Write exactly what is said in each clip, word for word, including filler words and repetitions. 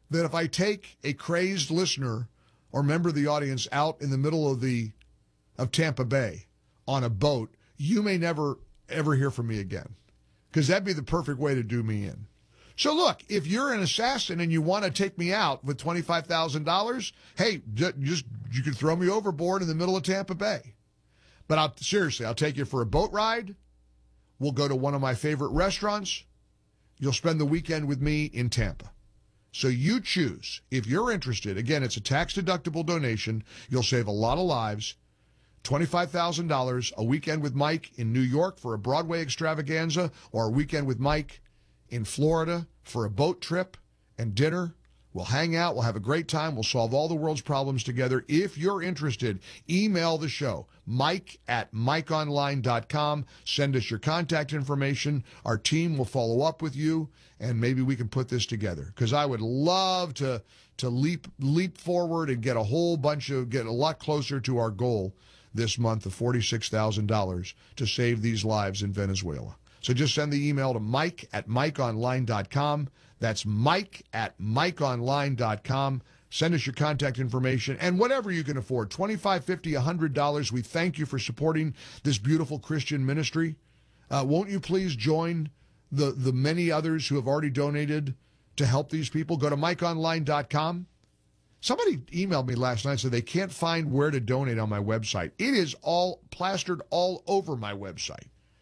that if I take a crazed listener or member of the audience out in the middle of the of Tampa Bay on a boat, you may never, ever hear from me again, because that'd be the perfect way to do me in. So look, if you're an assassin and you want to take me out with twenty-five thousand dollars, hey, just you can throw me overboard in the middle of Tampa Bay. But I'll, seriously, I'll take you for a boat ride. We'll go to one of my favorite restaurants. You'll spend the weekend with me in Tampa. So you choose. If you're interested, again, it's a tax-deductible donation. You'll save a lot of lives. twenty-five thousand dollars, a weekend with Mike in New York for a Broadway extravaganza, or a weekend with Mike in Florida for a boat trip and dinner. We'll hang out. We'll have a great time. We'll solve all the world's problems together. If you're interested, email the show, Mike at Mike Online dot com. Send us your contact information. Our team will follow up with you, and maybe we can put this together, because I would love to to leap leap forward and get a whole bunch of, get a lot closer to our goal this month of forty-six thousand dollars to save these lives in Venezuela. So just send the email to Mike at Mike Online dot com. That's Mike at Mike Online dot com. Send us your contact information and whatever you can afford, twenty-five dollars, fifty dollars, one hundred dollars. We thank you for supporting this beautiful Christian ministry. Uh, won't you please join the, the many others who have already donated to help these people? Go to Mike Online dot com. Somebody emailed me last night and said they can't find where to donate on my website. It is all plastered all over my website.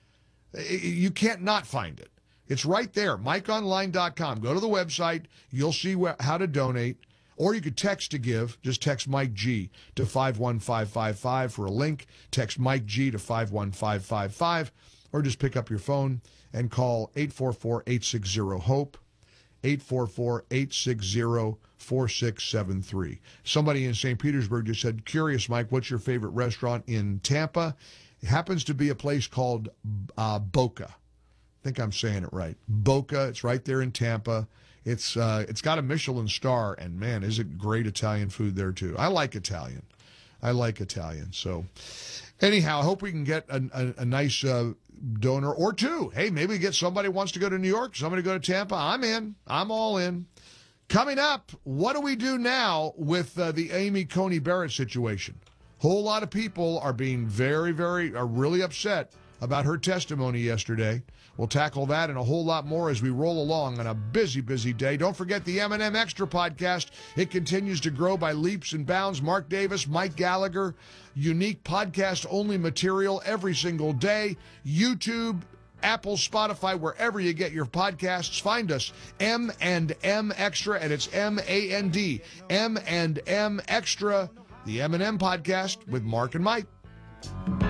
You can't not find it. It's right there, Mike Online dot com. Go to the website. You'll see where, how to donate. Or you could text to give. Just text Mike G to five one five five five for a link. Text Mike G to five one five five five. Or just pick up your phone and call eight four four, eight six zero, HOPE, eight four four, eight six zero, four six seven three. Somebody in Saint Petersburg just said, curious, Mike, what's your favorite restaurant in Tampa? It happens to be a place called uh, Boca. I think I'm saying it right. Boca. It's right there in Tampa. It's uh, it's got a Michelin star, and man, is it great Italian food there too. I like Italian. I like Italian. So, anyhow, I hope we can get a, a, a nice uh, donor or two. Hey, maybe we get somebody who wants to go to New York, somebody to go to Tampa. I'm in. I'm all in. Coming up, what do we do now with uh, the Amy Coney Barrett situation? Whole lot of people are being very, very, are really upset about her testimony yesterday. We'll tackle that and a whole lot more as we roll along on a busy, busy day. Don't forget the M and M Extra podcast. It continues to grow by leaps and bounds. Mark Davis, Mike Gallagher, unique podcast-only material every single day. YouTube, Apple, Spotify, wherever you get your podcasts. Find us, M and M Extra, and it's M A N D, M and M Extra, the M and M podcast with Mark and Mike.